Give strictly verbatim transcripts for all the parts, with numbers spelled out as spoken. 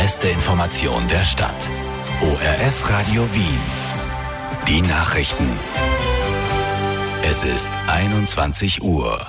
Beste Information der Stadt. O R F Radio Wien. Die Nachrichten. Es ist einundzwanzig Uhr.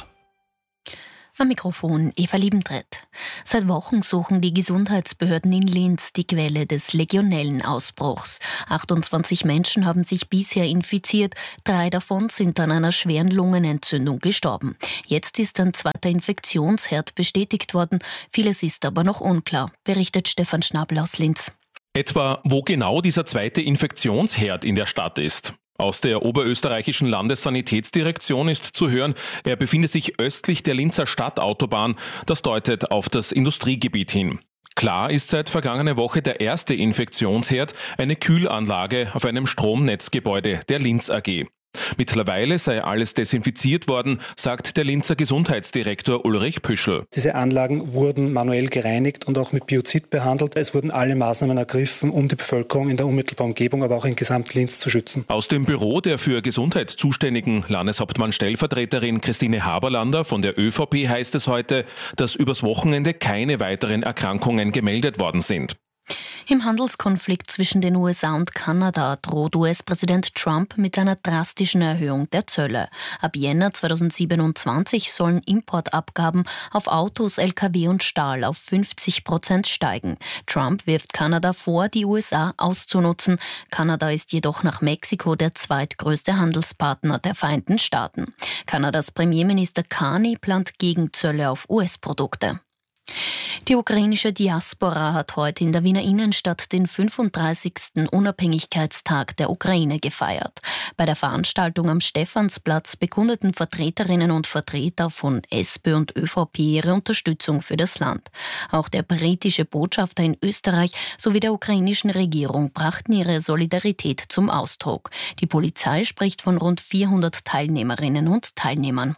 Am Mikrofon Eva Liebentritt. Seit Wochen suchen die Gesundheitsbehörden in Linz die Quelle des Legionellenausbruchs. achtundzwanzig Menschen haben sich bisher infiziert, drei davon sind an einer schweren Lungenentzündung gestorben. Jetzt ist ein zweiter Infektionsherd bestätigt worden, vieles ist aber noch unklar, berichtet Stefan Schnabel aus Linz. Etwa, wo genau dieser zweite Infektionsherd in der Stadt ist. Aus der oberösterreichischen Landessanitätsdirektion ist zu hören, er befindet sich östlich der Linzer Stadtautobahn. Das deutet auf das Industriegebiet hin. Klar ist seit vergangener Woche der erste Infektionsherd, eine Kühlanlage auf einem Stromnetzgebäude der Linz A G. Mittlerweile sei alles desinfiziert worden, sagt der Linzer Gesundheitsdirektor Ulrich Püschel. Diese Anlagen wurden manuell gereinigt und auch mit Biozid behandelt. Es wurden alle Maßnahmen ergriffen, um die Bevölkerung in der unmittelbaren Umgebung, aber auch in Gesamt-Linz zu schützen. Aus dem Büro der für Gesundheit zuständigen Landeshauptmann-Stellvertreterin Christine Haberlander von der Ö V P heißt es heute, dass übers Wochenende keine weiteren Erkrankungen gemeldet worden sind. Im Handelskonflikt zwischen den U S A und Kanada droht U S-Präsident Trump mit einer drastischen Erhöhung der Zölle. Ab Jänner zweitausendsiebenundzwanzig sollen Importabgaben auf Autos, L K W und Stahl auf fünfzig Prozent steigen. Trump wirft Kanada vor, die U S A auszunutzen. Kanada ist jedoch nach Mexiko der zweitgrößte Handelspartner der Vereinigten Staaten. Kanadas Premierminister Carney plant Gegenzölle auf U S-Produkte. Die ukrainische Diaspora hat heute in der Wiener Innenstadt den fünfunddreißigsten Unabhängigkeitstag der Ukraine gefeiert. Bei der Veranstaltung am Stephansplatz bekundeten Vertreterinnen und Vertreter von S P und Ö V P ihre Unterstützung für das Land. Auch der britische Botschafter in Österreich sowie der ukrainischen Regierung brachten ihre Solidarität zum Ausdruck. Die Polizei spricht von rund vierhundert Teilnehmerinnen und Teilnehmern.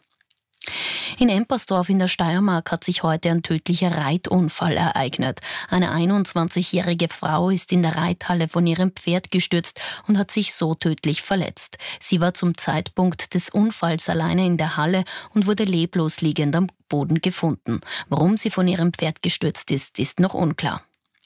In Empersdorf in der Steiermark hat sich heute ein tödlicher Reitunfall ereignet. Eine einundzwanzigjährige Frau ist in der Reithalle von ihrem Pferd gestürzt und hat sich so tödlich verletzt. Sie war zum Zeitpunkt des Unfalls alleine in der Halle und wurde leblos liegend am Boden gefunden. Warum sie von ihrem Pferd gestürzt ist, ist noch unklar.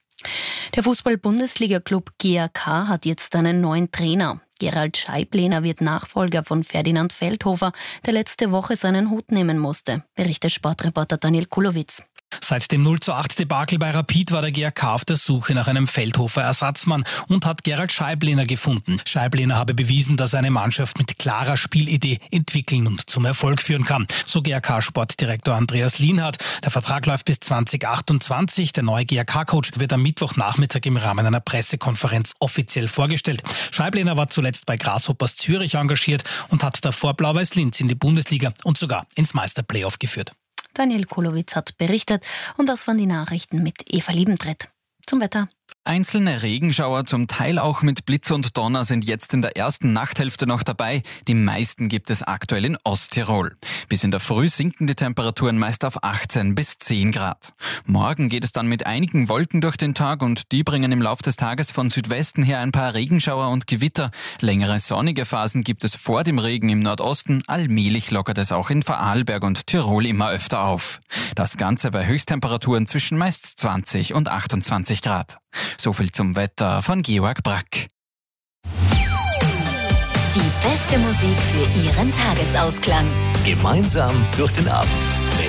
Der Fußball-Bundesliga-Club G A K hat jetzt einen neuen Trainer. Gerald Scheiblehner wird Nachfolger von Ferdinand Feldhofer, der letzte Woche seinen Hut nehmen musste, berichtet Sportreporter Daniel Kulowitz. Seit dem null zu acht Debakel bei Rapid war der G A K auf der Suche nach einem Feldhofer-Ersatzmann und hat Gerald Scheiblehner gefunden. Scheiblehner habe bewiesen, dass er eine Mannschaft mit klarer Spielidee entwickeln und zum Erfolg führen kann. So G A K-Sportdirektor Andreas Lienhardt. Der Vertrag läuft bis zweitausendachtundzwanzig. Der neue G A K-Coach wird am Mittwochnachmittag im Rahmen einer Pressekonferenz offiziell vorgestellt. Scheiblehner war zuletzt bei Grasshoppers Zürich engagiert und hat davor Blau-Weiß Linz in die Bundesliga und sogar ins Meisterplayoff geführt. Daniel Kulowitz hat berichtet und das waren die Nachrichten mit Eva Liebentritt. Zum Wetter. Einzelne Regenschauer, zum Teil auch mit Blitz und Donner, sind jetzt in der ersten Nachthälfte noch dabei. Die meisten gibt es aktuell in Osttirol. Bis in der Früh sinken die Temperaturen meist auf achtzehn bis zehn Grad. Morgen geht es dann mit einigen Wolken durch den Tag und die bringen im Laufe des Tages von Südwesten her ein paar Regenschauer und Gewitter. Längere sonnige Phasen gibt es vor dem Regen im Nordosten. Allmählich lockert es auch in Vorarlberg und Tirol immer öfter auf. Das Ganze bei Höchsttemperaturen zwischen meist zwanzig und achtundzwanzig Grad. So viel zum Wetter von Georg Brack. Die beste Musik für Ihren Tagesausklang. Gemeinsam durch den Abend.